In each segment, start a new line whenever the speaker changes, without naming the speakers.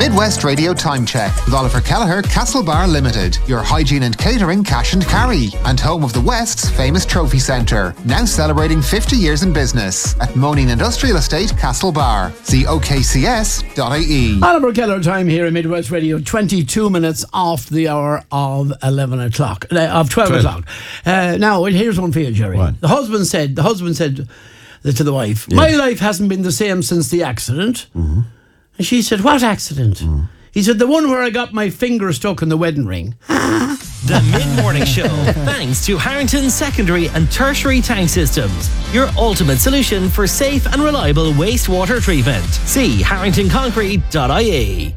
Midwest Radio Time Check with Oliver Kelleher, Castlebar Limited, your hygiene and catering cash and carry, and home of the West's famous trophy centre, now celebrating 50 years in business at Moaning Industrial Estate, Castlebar. See okcs.ie.
Oliver Kelleher time here in Midwest Radio, 22 minutes off the hour of 11 o'clock, of 12 o'clock. Now, here's one for you, Jerry.
What?
The husband said to the wife, my life hasn't been the same since the accident. Mm-hmm. And she said, what accident? Mm. He said, the one where I got my finger stuck in the wedding ring.
The Mid-Morning Show, thanks to Harrington Secondary and Tertiary Tank Systems, your ultimate solution for safe and reliable wastewater treatment. See harringtonconcrete.ie.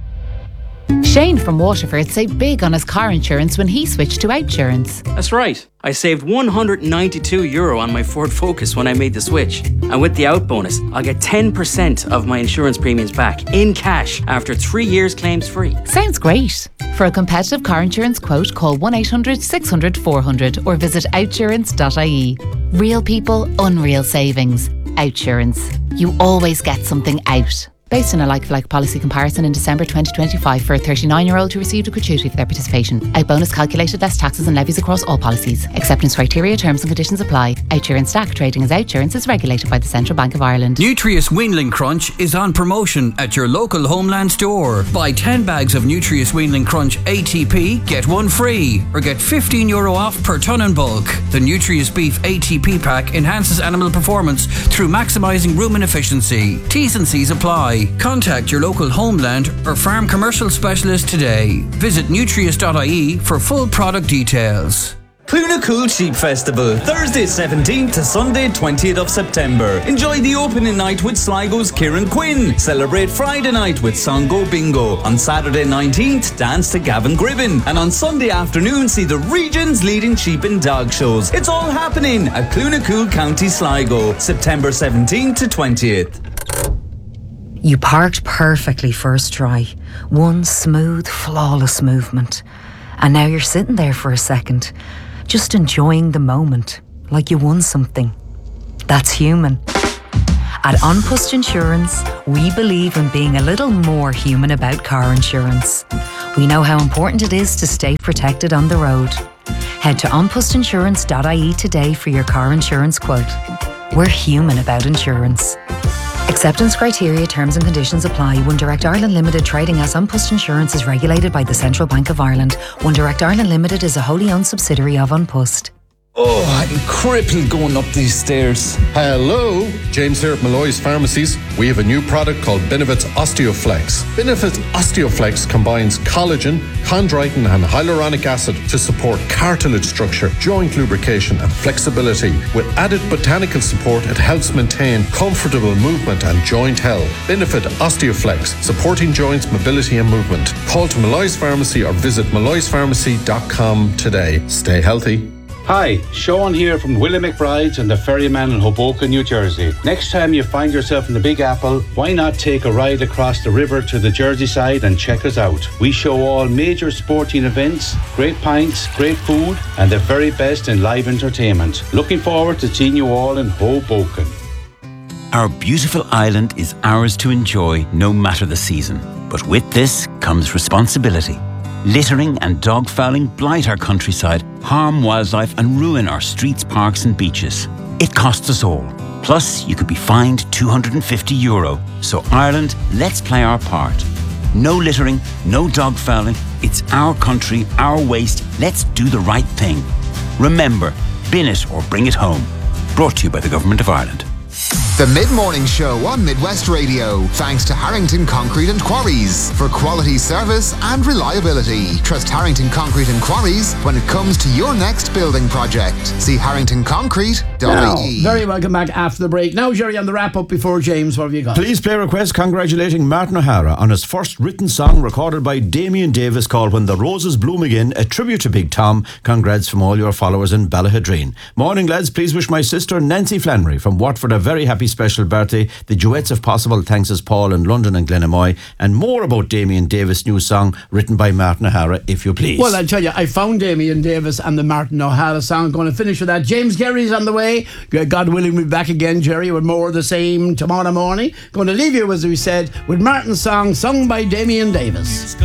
Shane from Waterford saved big on his car insurance when he switched to Outsurance.
That's right. I saved €192 on my Ford Focus when I made the switch. And with the out bonus, I'll get 10% of my insurance premiums back in cash after 3 years claims free.
Sounds great. For a competitive car insurance quote, call 1-800-600-400 or visit outsurance.ie. Real people, unreal savings. Outsurance. You always get something out. Based on a like-for-like policy comparison in December 2025 for a 39-year-old who received a gratuity for their participation. Out bonus calculated less taxes and levies across all policies. Acceptance criteria, terms and conditions apply. Outsurance Stack trading as Outsurance is regulated by the Central Bank of Ireland.
Nutrius Weanling Crunch is on promotion at your local Homeland store. Buy 10 bags of Nutrius Weanling Crunch ATP, get one free, or get €15 off per tonne in bulk. The Nutrius Beef ATP pack enhances animal performance through maximising rumen efficiency. T's and C's apply. Contact your local Homeland or farm commercial specialist today. Visit nutrius.ie for full product details.
Clunacool Sheep Festival, Thursday 17th to Sunday 20th of September. Enjoy the opening night with Sligo's Kieran Quinn. Celebrate Friday night with Songo Bingo. On Saturday 19th, dance to Gavin Gribben. And on Sunday afternoon, see the region's leading sheep and dog shows. It's all happening at Clunacool County Sligo, September 17th to 20th.
You parked perfectly first try. One smooth, flawless movement. And now you're sitting there for a second, just enjoying the moment, like you won something. That's human. At An Post Insurance, we believe in being a little more human about car insurance. We know how important it is to stay protected on the road. Head to onpostinsurance.ie today for your car insurance quote. We're human about insurance. Acceptance criteria, terms and conditions apply. One Direct Ireland Limited trading as An Post Insurance is regulated by the Central Bank of Ireland. One Direct Ireland Limited is a wholly owned subsidiary of An Post.
Oh, I'm crippled going up these stairs.
Hello, James here at Malloy's Pharmacies. We have a new product called Benefits Osteoflex. Benefits Osteoflex combines collagen, chondroitin and hyaluronic acid to support cartilage structure, joint lubrication and flexibility. With added botanical support, it helps maintain comfortable movement and joint health. Benefit Osteoflex, supporting joints, mobility and movement. Call to Malloy's Pharmacy or visit malloyspharmacy.com today. Stay healthy.
Hi, Sean here from Willie McBride's and the Ferryman in Hoboken, New Jersey. Next time you find yourself in the Big Apple, why not take a ride across the river to the Jersey side and check us out? We show all major sporting events, great pints, great food, and the very best in live entertainment. Looking forward to seeing you all in Hoboken.
Our beautiful island is ours to enjoy no matter the season. But with this comes responsibility. Littering and dog fouling blight our countryside, harm wildlife and ruin our streets, parks and beaches. It costs us all. Plus, you could be fined €250. So Ireland, let's play our part. No littering, no dog fouling. It's our country, our waste. Let's do the right thing. Remember, bin it or bring it home. Brought to you by the Government of Ireland.
The Mid-Morning Show on Midwest Radio, thanks to Harrington Concrete and Quarries for quality service and reliability. Trust Harrington Concrete and Quarries when it comes to your next building project. See harringtonconcrete.ie.
Very welcome back after the break. Now, Jerry, on the wrap-up before James, what have you got?
Please play request congratulating Martin O'Hara on his first written song recorded by Damien Davis called When the Roses Bloom Again, a tribute to Big Tom. Congrats from all your followers in Ballahadreen. Morning, lads. Please wish my sister Nancy Flannery from Watford a very happy happy special birthday. The duets, if possible, thanks as Paul in London and Glenamoy. And more about Damien Davis' new song written by Martin O'Hara, if you please.
Well, I'll tell you, I found Damien Davis and the Martin O'Hara song. Going to finish with that. James Gerry's on the way. God willing, we'll be back again, Jerry, with more of the same tomorrow morning. Going to leave you, as we said, with Martin's song sung by Damien Davis.